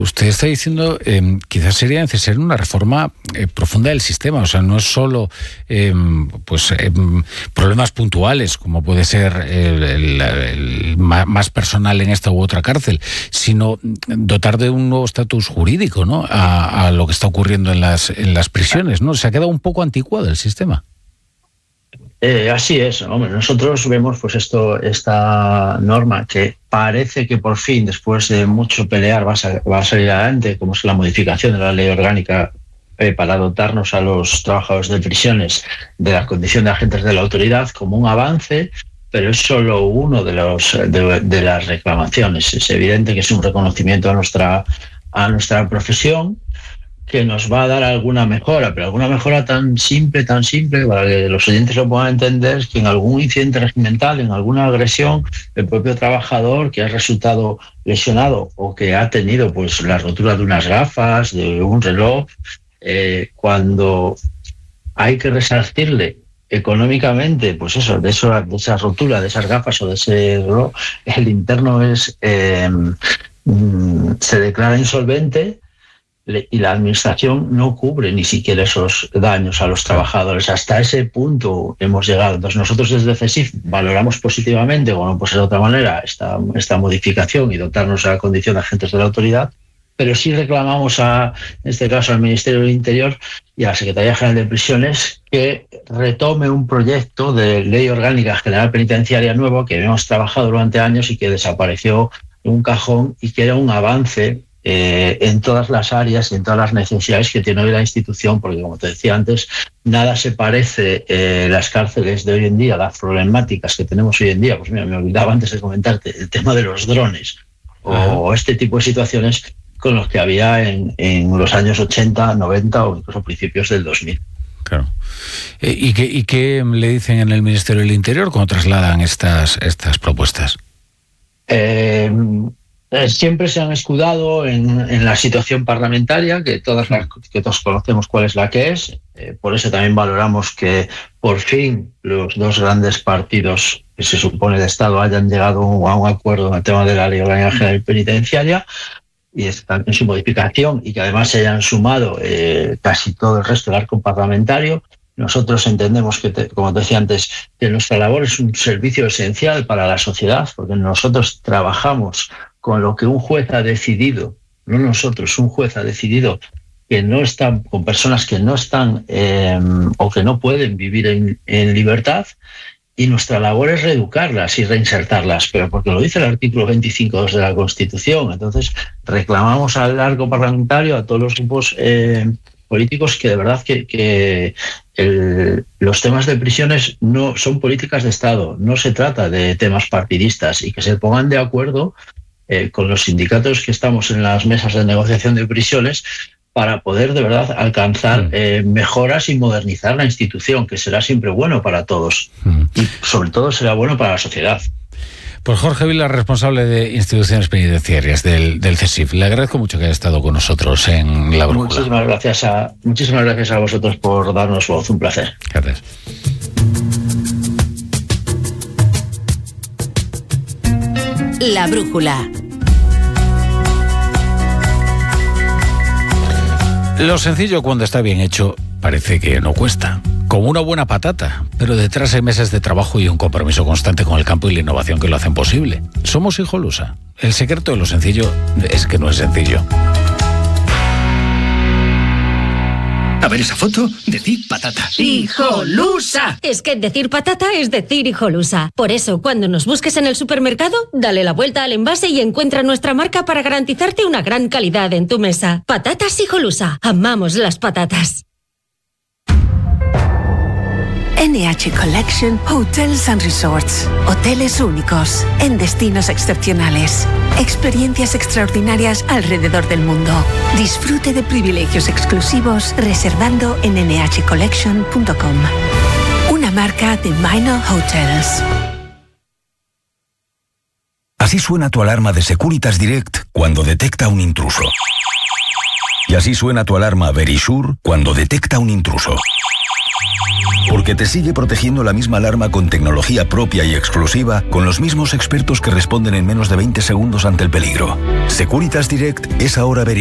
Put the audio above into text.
Usted está diciendo quizás sería necesaria una reforma profunda del sistema. O sea, no es solo problemas puntuales, como puede ser el más personal en esta u otra cárcel, sino dotar de un nuevo estatus jurídico, ¿no?, a lo que está ocurriendo en las prisiones, ¿no? Se ha quedado un poco anticuado el sistema. Así es, hombre. Nosotros vemos pues esta norma que parece que por fin, después de mucho pelear, va a salir adelante, como es la modificación de la ley orgánica para dotarnos a los trabajadores de prisiones de la condición de agentes de la autoridad, como un avance, pero es solo uno de las reclamaciones. Es evidente que es un reconocimiento a nuestra profesión, que nos va a dar alguna mejora, pero alguna mejora tan simple, para que los oyentes lo puedan entender, es que en algún incidente regimental, en alguna agresión, el propio trabajador que ha resultado lesionado o que ha tenido pues la rotura de unas gafas, de un reloj, cuando hay que resarcirle económicamente, pues eso, de esa rotura, de esas gafas o de ese reloj, el interno se declara insolvente, y la administración no cubre ni siquiera esos daños a los trabajadores. Hasta ese punto hemos llegado. Entonces nosotros desde CESIF valoramos positivamente, bueno, pues de otra manera, esta modificación y dotarnos a la condición de agentes de la autoridad, pero sí reclamamos en este caso al Ministerio del Interior y a la Secretaría General de Prisiones que retome un proyecto de ley orgánica general penitenciaria nuevo que hemos trabajado durante años y que desapareció en un cajón, y que era un avance en todas las áreas y en todas las necesidades que tiene hoy la institución, porque como te decía antes, nada se parece las cárceles de hoy en día, las problemáticas que tenemos hoy en día. Pues mira, me olvidaba antes de comentarte el tema de los drones o este tipo de situaciones con los que había en los años 80, 90 o incluso principios del 2000. Claro. ¿Y qué le dicen en el Ministerio del Interior cuando trasladan estas propuestas? Siempre se han escudado en la situación parlamentaria, que todos conocemos cuál es la que es. Por eso también valoramos que por fin los dos grandes partidos que se supone de Estado hayan llegado a un acuerdo en el tema de la Ley Orgánica General Penitenciaria y en su modificación, y que además se hayan sumado casi todo el resto del arco parlamentario. Nosotros entendemos que, como te decía antes, que nuestra labor es un servicio esencial para la sociedad, porque nosotros trabajamos con lo que un juez ha decidido, no nosotros, un juez ha decidido que no están con personas que no están o que no pueden vivir en libertad, y nuestra labor es reeducarlas y reinsertarlas, pero porque lo dice el artículo 25.2 de la Constitución. Entonces reclamamos al arco parlamentario, a todos los grupos políticos, que de verdad que los temas de prisiones no son políticas de Estado, no se trata de temas partidistas, y que se pongan de acuerdo con los sindicatos que estamos en las mesas de negociación de prisiones para poder de verdad alcanzar mejoras y modernizar la institución, que será siempre bueno para todos y sobre todo será bueno para la sociedad. Pues Jorge Vila, responsable de instituciones penitenciarias del CESIF, le agradezco mucho que haya estado con nosotros en La Brújula. Muchísimas gracias a vosotros por darnos voz, un placer. Gracias. La Brújula. Lo sencillo, cuando está bien hecho, parece que no cuesta. Como una buena patata, pero detrás hay meses de trabajo y un compromiso constante con el campo y la innovación que lo hacen posible. Somos Hijolusa. El secreto de lo sencillo es que no es sencillo. A ver esa foto, decir patata. ¡Hijolusa! Es que decir patata es decir Hijolusa. Por eso, cuando nos busques en el supermercado, dale la vuelta al envase y encuentra nuestra marca para garantizarte una gran calidad en tu mesa. Patatas Hijolusa. Amamos las patatas. NH Collection Hotels and Resorts. Hoteles únicos, en destinos excepcionales. Experiencias extraordinarias alrededor del mundo. Disfrute de privilegios exclusivos reservando en nhcollection.com. Una marca de Minor Hotels. Así suena tu alarma de Securitas Direct cuando detecta un intruso. Y así suena tu alarma Verisure cuando detecta un intruso. Porque te sigue protegiendo la misma alarma con tecnología propia y exclusiva, con los mismos expertos que responden en menos de 20 segundos ante el peligro. Securitas Direct es ahora